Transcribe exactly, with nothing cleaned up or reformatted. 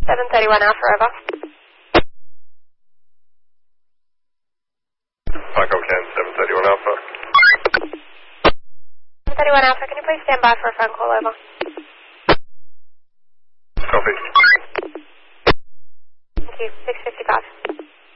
seven thirty-one Alpha, over. Franco Can, seven thirty-one Alpha. seven thirty-one Alpha, can you please stand by for a phone call, over? Copy. Thank you, six fifty.